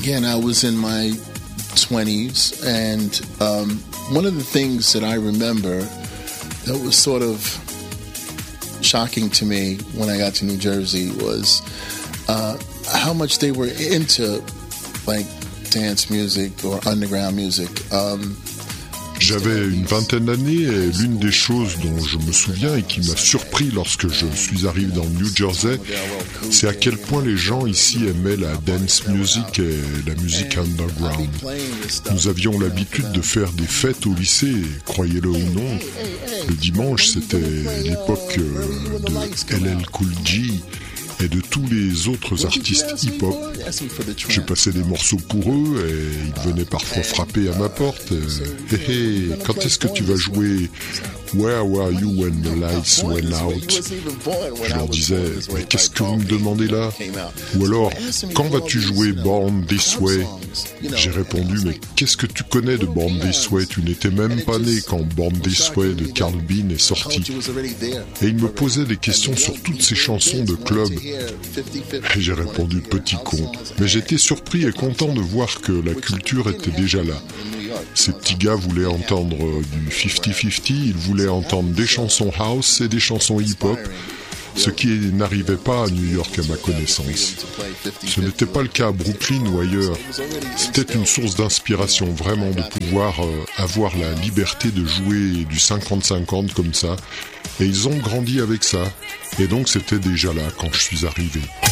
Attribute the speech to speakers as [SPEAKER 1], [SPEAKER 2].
[SPEAKER 1] again, I was in my 20s, and one of the things that I remember that was sort of shocking to me when I got to New Jersey was how much they were into like dance music or underground music.
[SPEAKER 2] J'avais une vingtaine d'années et l'une des choses dont je me souviens et qui m'a surpris lorsque je suis arrivé dans le New Jersey, c'est à quel point les gens ici aimaient la dance music et la musique underground. Nous avions l'habitude de faire des fêtes au lycée, et, croyez-le ou non, le dimanche c'était l'époque de LL Cool J et de tous les autres artistes hip-hop. J'ai passé des morceaux pour eux et ils venaient parfois frapper à ma porte. Hey, quand est-ce que tu vas jouer Where were you when the lights went out? Je leur disais, mais qu'est-ce que vous me demandez là? Ou alors, quand vas-tu jouer Born This Way? J'ai répondu, mais qu'est-ce que tu connais de Born This Way? Tu n'étais même pas né quand Born This Way de Carl Bean est sorti. Et il me posait des questions sur toutes ces chansons de club. Et j'ai répondu, petit con. Mais j'étais surpris et content de voir que la culture était déjà là. Ces petits gars voulaient entendre du 50-50, ils voulaient entendre des chansons house et des chansons hip-hop, ce qui n'arrivait pas à New York à ma connaissance. Ce n'était pas le cas à Brooklyn ou ailleurs. C'était une source d'inspiration vraiment de pouvoir avoir la liberté de jouer du 50-50 comme ça. Et ils ont grandi avec ça. Et donc c'était déjà là quand je suis arrivé.